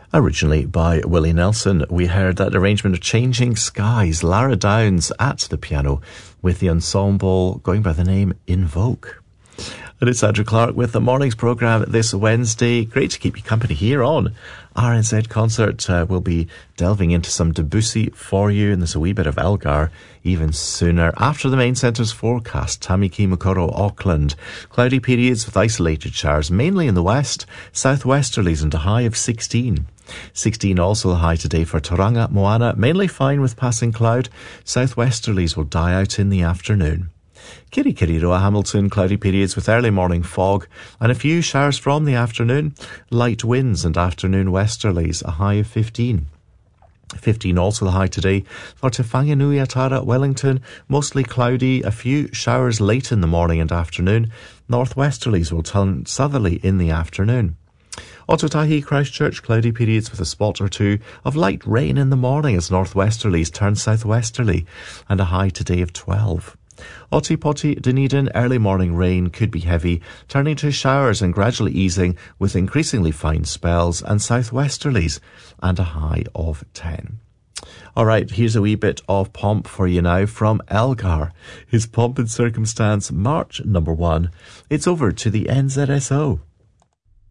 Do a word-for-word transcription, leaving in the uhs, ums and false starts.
Originally by Willie Nelson, we heard that arrangement of Changing Skies, Lara Downs at the piano, with the ensemble going by the name Invoke. And it's Andrew Clark with the morning's programme this Wednesday. Great to keep you company here on R N Z Concert. Uh, we'll be delving into some Debussy for you, and there's a wee bit of Elgar even sooner. After the main centre's forecast, Tamaki Makaurau, Auckland. Cloudy periods with isolated showers, mainly in the west. Southwesterlies and a high of sixteen. sixteen also high today for Tauranga, Moana, mainly fine with passing cloud. Southwesterlies will die out in the afternoon. Kirikiriroa, Hamilton, cloudy periods with early morning fog and a few showers from the afternoon. Light winds and afternoon westerlies, a high of fifteen. fifteen also the high today for Te Whanganui-a-Tara, Wellington, mostly cloudy, a few showers late in the morning and afternoon. Northwesterlies will turn southerly in the afternoon. Otautahi, Christchurch, cloudy periods with a spot or two of light rain in the morning as northwesterlies turn southwesterly, and a high today of twelve. Otipoti, Dunedin, early morning rain could be heavy, turning to showers and gradually easing with increasingly fine spells and southwesterlies, and a high of ten. Alright, here's a wee bit of pomp for you now from Elgar. His Pomp and Circumstance, March number one. It's over to the N Z S O.